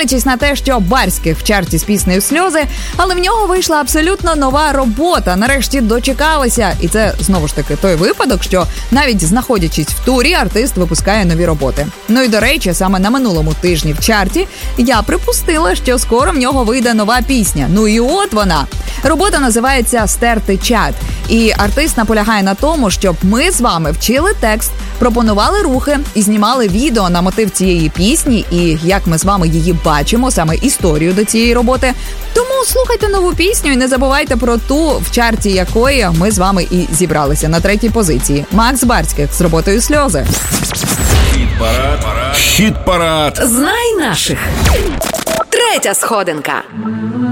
дивлячись на те, що Барських в чарті з піснею «Сльози», але в нього вийшла абсолютно нова робота. Нарешті дочекалися. І це, знову ж таки, той випадок, що навіть знаходячись в турі, артист випускає нові роботи. Ну і, до речі, саме на минулому тижні в чарті я припустила, що скоро в нього вийде нова пісня. Ну і от вона. Робота називається «Стерти чат». І артист наполягає на тому, щоб ми з вами вчили текст, пропонували рухи і знімали відео на мотив цієї пісні і як ми з вами її бачимо, саме історію до цієї роботи. Тому слухайте нову пісню і не забувайте про ту, в чарті якої ми з вами і зібралися. На 3-й позиції Макс Барських з роботою «Сльози». Хіт-парад. Знай наших. 3-я сходинка.